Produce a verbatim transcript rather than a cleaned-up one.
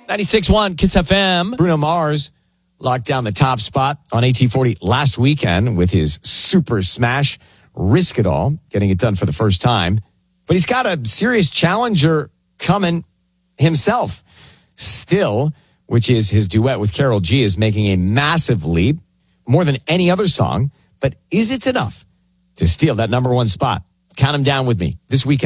ninety-six point one Kiss F M. Bruno Mars locked down the top spot on A T forty last weekend with his super smash, Risk It All, getting it done for the first time. But he's got a serious challenger coming himself. Still, which is his duet with Karol G, is making a massive leap, more than any other song. But is it enough to steal that number one spot? Count him down with me this weekend.